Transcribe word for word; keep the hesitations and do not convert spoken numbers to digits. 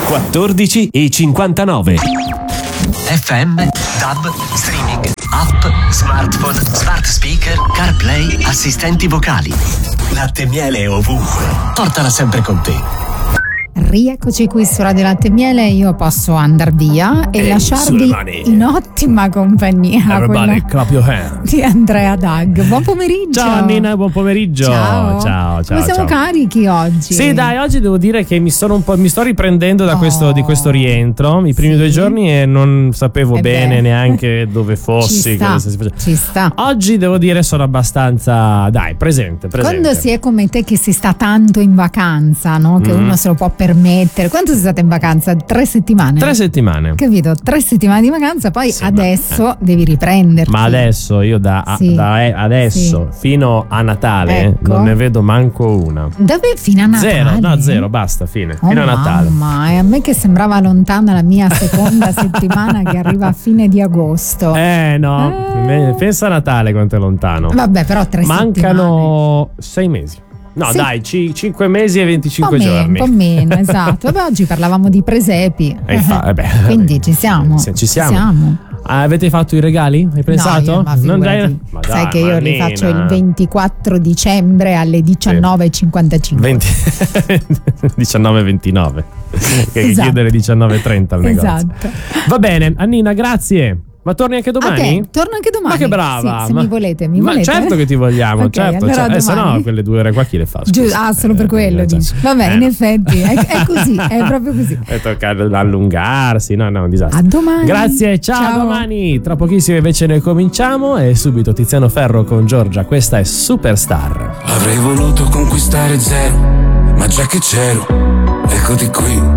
quattordici e cinquantanove. F M, DAB, streaming, app, smartphone, smart speaker, CarPlay, assistenti vocali. Latte e miele ovunque. Portala sempre con te. Rieccoci qui su Radio Latte e Miele. Io posso andar via e Ehi, lasciarvi in ottima compagnia. Everybody clap your hands. Di Andrea Dag. Buon pomeriggio. Ciao Nina, buon pomeriggio. Ciao. Ciao, ciao. Come siamo ciao. carichi oggi? Sì, dai, oggi devo dire che mi sono un po', mi sto riprendendo da Oh, questo, di questo rientro. I primi sì. due giorni e non sapevo Eh bene beh. neanche dove fossi. Ci sta, cosa si faceva. ci sta. Oggi devo dire sono abbastanza, dai, presente, presente. Quando si è come te che si sta tanto in vacanza, no? Che Mm. uno se lo può permettere. Quanto sei stata in vacanza? Tre settimane? Tre settimane. Capito? Tre settimane di vacanza, poi Sì, ma- adesso devi riprenderti. Ma adesso io da, a- Sì. da eh, adesso fino a Natale Ecco. non ne vedo manco una. Dove fino a Natale? Zero, no, zero, basta, fine. Oh, fino a Natale. Mamma, e a me che sembrava lontana la mia seconda settimana che arriva a fine di agosto. Eh no, Eh. pensa a Natale quanto è lontano. Vabbè, però tre settimane. Mancano sei mesi. No, Sì. dai, ci- cinque mesi e Un po' venticinque meno, giorni. un po' meno, esatto. Vabbè, oggi parlavamo di presepi. E infa- eh beh, Quindi ci siamo. Sì, ci siamo. Ah, avete fatto i regali? Hai pensato? No, io, ma Non figurati. dai- ma Sai dai, che io li Marina. faccio il ventiquattro dicembre alle diciannove e cinquantacinque. venti diciannove e ventinove. Che Esatto. chiedere diciannove e trenta al negozio. Esatto. Va bene, Annina, grazie. Ma torni anche A domani? te, torno anche domani. Ma che brava! Sì, se ma, mi volete, mi ma volete. certo che ti vogliamo, Ok, certo. allora cioè, eh, se no, domani. quelle due ore qua chi le fa? Giù, scusa? ah, solo per Eh, quello eh, dici. cioè, Vabbè, eh, in no. effetti è, è così, è proprio così. E tocca allungarsi, no, no, un disastro. A domani. Grazie, ciao, Ciao. a domani. Tra pochissimo invece noi cominciamo e subito Tiziano Ferro con Giorgia. Questa è Superstar. Avrei voluto conquistare zero, ma già che c'ero, eccoti qui.